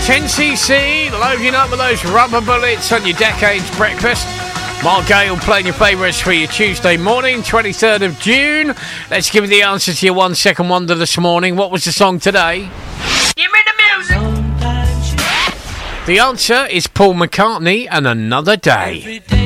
10cc, loading up with those rubber bullets on your Decades breakfast. Mark Gale playing your favourites for your Tuesday morning, 23rd of June. Let's give you the answer to your 1 second wonder this morning. What was the song today? Give me the music. The answer is Paul McCartney and Another Day.